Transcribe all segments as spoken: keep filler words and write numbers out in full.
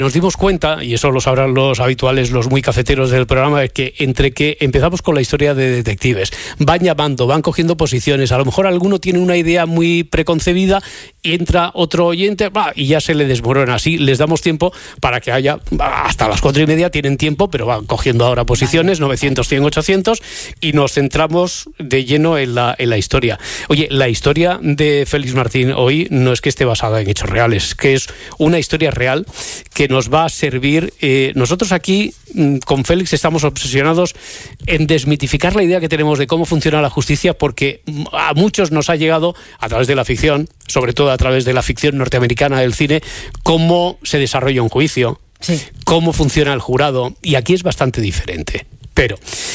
Nos dimos cuenta, y eso lo sabrán los habituales, los muy cafeteros del programa, es que entre que empezamos con la historia de detectives, van llamando, van cogiendo posiciones, a lo mejor alguno tiene una idea muy preconcebida y entra otro oyente bah, y ya se le desmorona. Así les damos tiempo para que haya, bah, hasta las cuatro y media tienen tiempo, pero van cogiendo ahora posiciones, novecientos, cien, ochocientos, y nos centramos de lleno en la, en la historia. Oye, la historia de Félix Martín hoy no es que esté basada en hechos reales, es que es una historia real que nos va a servir. Eh, nosotros aquí con Félix estamos obsesionados en desmitificar la idea que tenemos de cómo funciona la justicia, porque a muchos nos ha llegado a través de la ficción, sobre todo a través de la ficción norteamericana del cine, cómo se desarrolla un juicio, sí, cómo funciona el jurado, y aquí es bastante diferente. Pero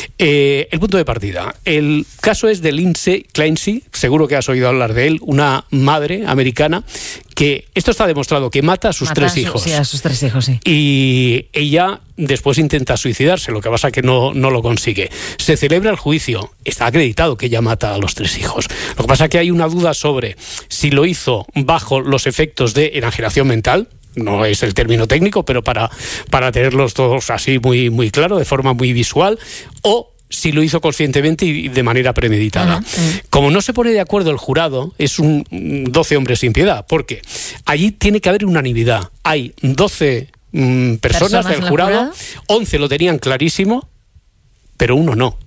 eh, el punto de partida, el caso es de Lindsay Clancy, seguro que has oído hablar de él, una madre americana que, esto está demostrado, que mata a sus mata tres a su, hijos. Sí, a sus tres hijos, sí. Y ella después intenta suicidarse, lo que pasa es que no, no lo consigue. Se celebra el juicio, está acreditado que ella mata a los tres hijos. Lo que pasa es que hay una duda sobre si lo hizo bajo los efectos de enajenación mental. No es el término técnico, pero para, para tenerlos todos así muy, muy claro, de forma muy visual, o si lo hizo conscientemente y de manera premeditada. Uh-huh, uh-huh. Como no se pone de acuerdo el jurado, es un doce hombres sin piedad, porque allí tiene que haber unanimidad. Hay doce mm, personas, personas del jurado, jurado, once lo tenían clarísimo, pero uno no.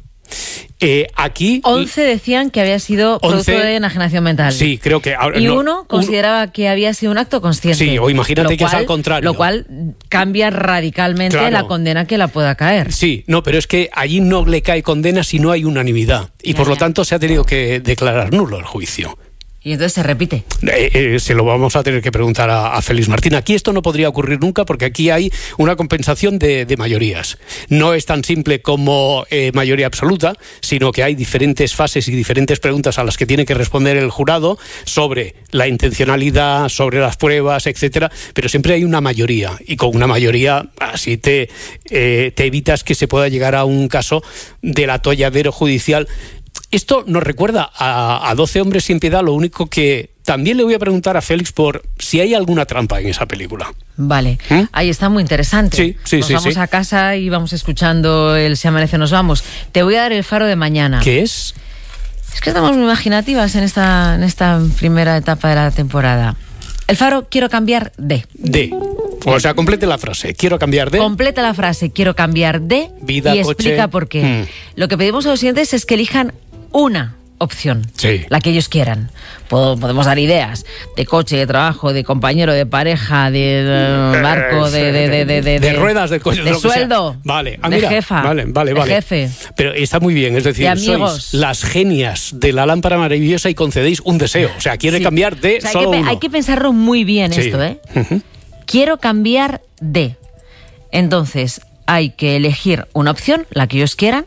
Eh, aquí once decían que había sido producto de enajenación mental. Sí, creo que ahora, y no, uno consideraba un, que había sido un acto consciente. Sí, o imagínate que cual, es al contrario. Lo cual cambia radicalmente claro. la condena que la pueda caer. Sí, no, pero es que allí no le cae condena si no hay unanimidad. Y ya, por ya. lo tanto se ha tenido que declarar nulo el juicio. Y entonces se repite. Eh, eh, se lo vamos a tener que preguntar a, a Félix Martín. Aquí esto no podría ocurrir nunca porque aquí hay una compensación de, de mayorías. No es tan simple como eh, mayoría absoluta, sino que hay diferentes fases y diferentes preguntas a las que tiene que responder el jurado sobre la intencionalidad, sobre las pruebas, etcétera. Pero siempre hay una mayoría y con una mayoría así te, eh, te evitas que se pueda llegar a un caso del atolladero judicial. Esto nos recuerda a, a doce hombres sin piedad, lo único que también le voy a preguntar a Félix por si hay alguna trampa en esa película. Vale, ¿Mm? Ahí está muy interesante. Sí, sí, nos sí. vamos sí. a casa y vamos escuchando el Si amanece nos vamos. Te voy a dar el faro de mañana. ¿Qué es? Es que estamos muy imaginativas en esta, en esta primera etapa de la temporada. El faro, quiero cambiar de. De. O sea, complete la frase. Quiero cambiar de. Completa la frase. Quiero cambiar de. Vida, y coche. Explica por qué. Mm. Lo que pedimos a los siguientes es que elijan una opción. Sí. La que ellos quieran. Podemos dar ideas de coche, de trabajo, de compañero, de pareja, de, de barco, de de, de, de, de, de ruedas, de coche, de sueldo, vale. Ah, de mira. jefa, vale, vale, de vale. jefe. Pero está muy bien, es decir, de amigos. Sois las genias de la lámpara maravillosa y concedéis un deseo. O sea, quiere sí. cambiar de o sea, solo hay que, uno. Hay que pensarlo muy bien sí. esto, ¿eh? Uh-huh. Quiero cambiar de. Entonces, hay que elegir una opción, la que ellos quieran,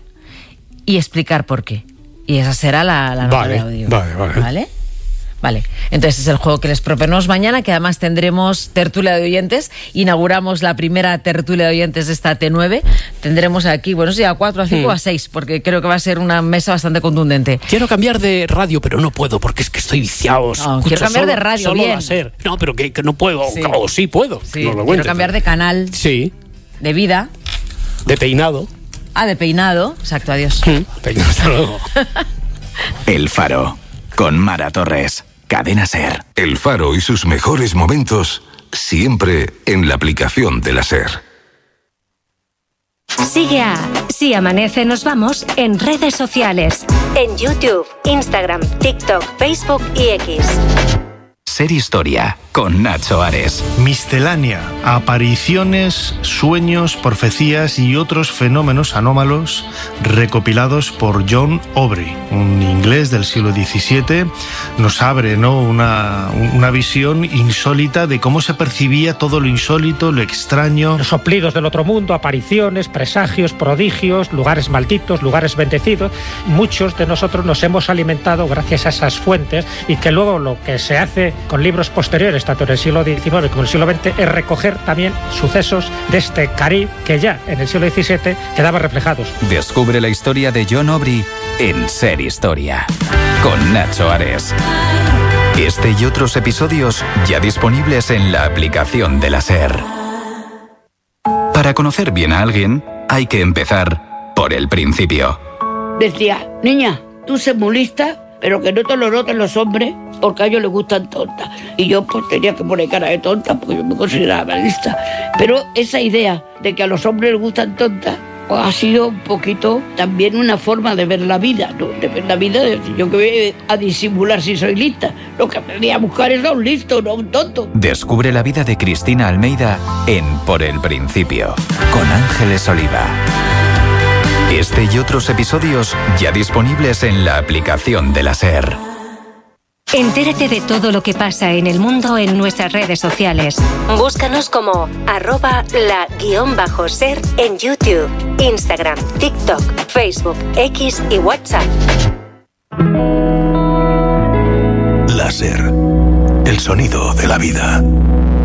y explicar por qué. Y esa será la, la nota vale, de audio. Vale, vale. ¿Vale? Vale. Entonces es el juego que les proponemos mañana, que además tendremos tertulia de oyentes. Inauguramos la primera tertulia de oyentes de esta T nueve. Tendremos aquí, bueno, sí, a cuatro, a cinco, hmm. a seis, porque creo que va a ser una mesa bastante contundente. Quiero cambiar de radio, pero no puedo, porque es que estoy viciado. No, Escucho, quiero cambiar solo, de radio, solo bien. Va a ser. No, pero que, que no puedo. Sí. O sí puedo. Sí. No lo quiero cambiar de canal. Sí. De vida. De peinado. Ah, de peinado. Exacto, adiós. Hmm. Peinado, hasta luego. El Faro, con Mara Torres. Cadena SER. El Faro y sus mejores momentos siempre en la aplicación de la SER. Sigue a Si Amanece Nos Vamos en redes sociales. En YouTube, Instagram, TikTok, Facebook y X. SER Historia, con Nacho Ares. Miscelánea, apariciones, sueños, profecías y otros fenómenos anómalos recopilados por John Aubrey, un inglés del siglo diecisiete. Nos abre, ¿no?, una, una visión insólita de cómo se percibía todo lo insólito, lo extraño. Los soplidos del otro mundo, apariciones, presagios, prodigios, lugares malditos, lugares bendecidos. Muchos de nosotros nos hemos alimentado gracias a esas fuentes, y que luego lo que se hace con libros posteriores, tanto en el siglo diecinueve como en el siglo veinte, es recoger también sucesos de este Caribe que ya en el siglo diecisiete quedaban reflejados. Descubre la historia de John Aubrey en SER Historia, con Nacho Ares. Este y otros episodios ya disponibles en la aplicación de la SER. Para conocer bien a alguien, hay que empezar por el principio. Decía, niña, tú sé muy lista, pero que no te lo noten los hombres, porque a ellos les gustan tontas. Y yo pues tenía que poner cara de tonta, porque yo me consideraba lista. Pero esa idea de que a los hombres les gustan tontas, pues ha sido un poquito también una forma de ver la vida, ¿no? De ver la vida, de decir, yo que voy a disimular si soy lista. Lo que aprendí a buscar es a un listo, no a un tonto. Descubre la vida de Cristina Almeida en Por el Principio, con Ángeles Oliva. Este y otros episodios ya disponibles en la aplicación de la SER. Entérate de todo lo que pasa en el mundo en nuestras redes sociales. Búscanos como arroba la guión bajo ser en YouTube, Instagram, TikTok, Facebook, X y WhatsApp. La SER, el sonido de la vida.